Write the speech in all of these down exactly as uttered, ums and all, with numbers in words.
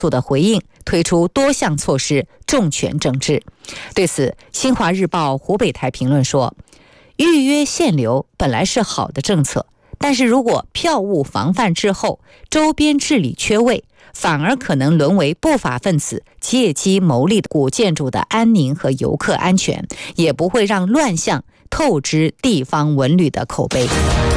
速的回应，推出多项措施，重拳整治。对此，新华日报湖北台评论说，预约限流本来是好的政策，但是如果票务防范之后，周边治理缺位，反而可能沦为不法分子借机牟利的古建筑的安宁和游客安全，也不会让乱象透支地方文旅的口碑。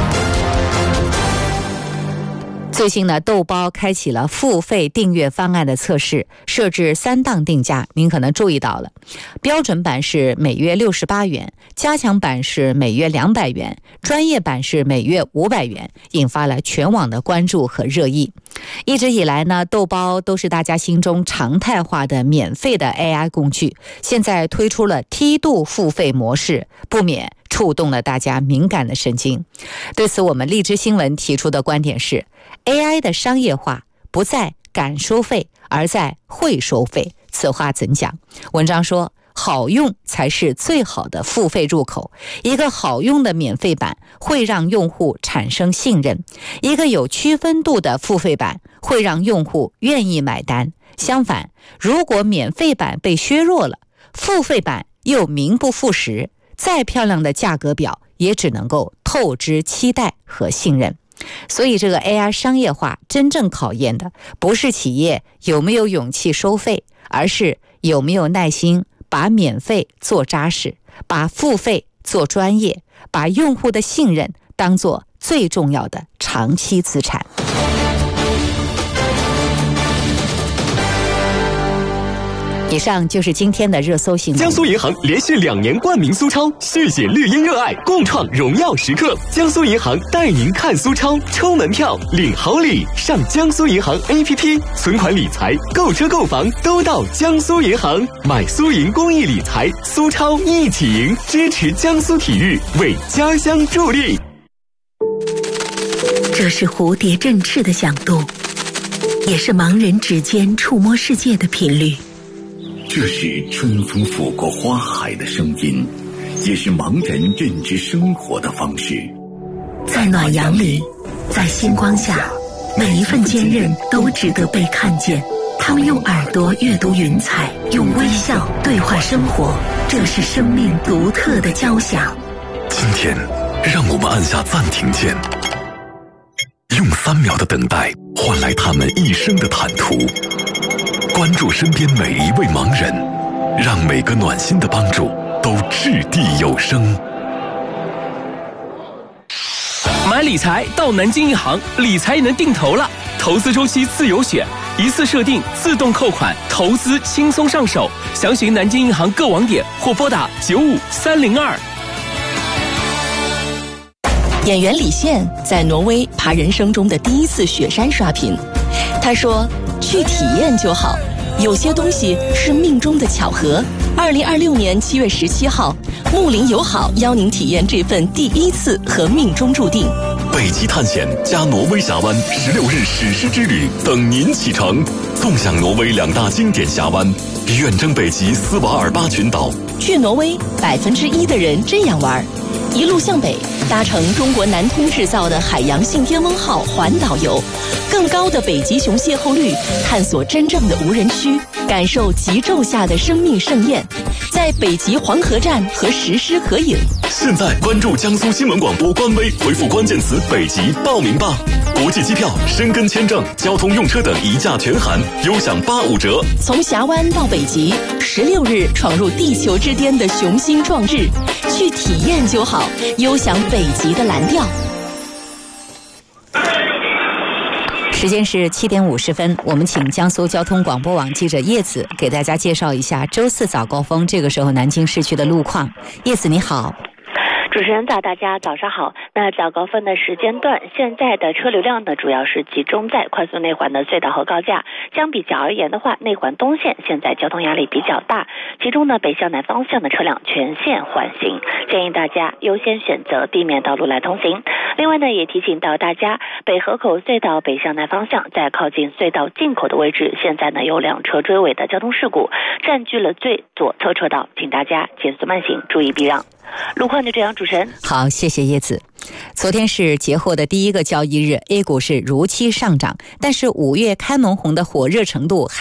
最近呢，豆包开启了付费订阅方案的测试，设置三档定价，您可能注意到了，标准版是每月六十八元，加强版是每月两百元，专业版是每月五百元，引发了全网的关注和热议。一直以来呢，豆包都是大家心中常态化的免费的 A I 工具，现在推出了梯度付费模式，不免触动了大家敏感的神经。对此，我们荔枝新闻提出的观点是， A I 的商业化不在敢收费，而在会收费。此话怎讲？文章说，好用才是最好的付费入口。一个好用的免费版会让用户产生信任，一个有区分度的付费版会让用户愿意买单。相反，如果免费版被削弱了，付费版又名不副实，再漂亮的价格表也只能够透支期待和信任。所以这个 A I 商业化真正考验的不是企业有没有勇气收费，而是有没有耐心把免费做扎实，把付费做专业，把用户的信任当作最重要的长期资产。以上就是今天的热搜新闻。 江苏银行连续两年冠名苏超，续写绿茵热爱，共创荣耀时刻。江苏银行带您看苏超，抽门票领好礼，上江苏银行 A P P， 存款理财、购车购房都到江苏银行，买苏银公益理财，苏超一起赢，支持江苏体育，为家乡助力。 这是蝴蝶振翅的响度，也是盲人指尖触摸世界的频率。 这是春风拂过花海的声音，也是盲人认知生活的方式。 在暖阳里，在星光下，每一份坚韧都值得被看见。他们用耳朵阅读云彩，用微笑对话生活，这是生命独特的交响。 今天，让我们按下暂停键，用三秒的等待换来他们一生的坦途。关注身边每一位盲人，让每个暖心的帮助都掷地有声。 买理财到南京银行，理财能定投了，投资周期自由选，一次设定自动扣款，投资轻松上手。详询南京银行各网点或拨打九五三零二。 演员李现在挪威爬人生中的第一次雪山刷屏，他说：“去体验就好，有些东西是命中的巧合。”二零二六年七月十七号，睦邻友好邀您体验这份第一次和命中注定。 北极探险加挪威峡湾十六日史诗之旅等您启程，纵享挪威两大经典峡湾，远征北极斯瓦尔巴群岛。 去挪威，百分之一的人这样玩。一路向北，搭乘中国南通制造的海洋性天翁号环岛游，更高的北极熊邂逅率，探索真正的无人区，感受极昼下的生命盛宴，在北极黄河站和石狮合影。 现在关注江苏新闻广播官微，回复关键词北极报名吧。国际机票、申根签证、交通用车等一价全含，优享八五折。 从峡湾到北极，十六日闯入地球之巅的雄心壮志，去体验就好，优享北极的蓝调。 时间是七点五十分，我们请江苏交通广播网记者叶子给大家介绍一下周四早高峰这个时候南京市区的路况。叶子你好。 主持人早，大家早上好。那早高峰的时间段，现在的车流量呢，主要是集中在快速内环的隧道和高架。相比较而言的话，内环东线现在交通压力比较大，其中呢，北向南方向的车辆全线缓行，建议大家优先选择地面道路来通行。另外呢，也提醒到大家，北河口隧道北向南方向在靠近隧道进口的位置，现在呢有两车追尾的交通事故，占据了最左侧车道，请大家减速慢行，注意避让。路况就这样，主持人好，谢谢叶子。昨天是节后的第一个交易日， A 股是如期上涨，但是五月开门红的火热程度还